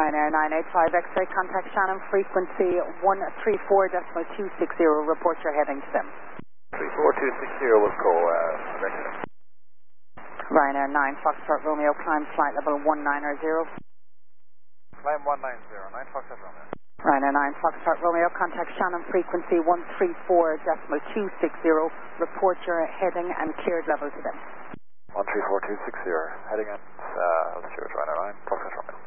Ryanair 985 X-ray, contact Shannon, frequency 134.260, report your heading to them. 34260 will call, Ryanair 9 Foxtrot Romeo, climb flight level 190. Climb 190, 9 Foxtrot Romeo. Ryanair 9 Foxtrot Romeo, contact Shannon, frequency 134.260, report your heading and cleared level to them. 134260, heading and altitude, Ryanair 9 Foxtrot Romeo.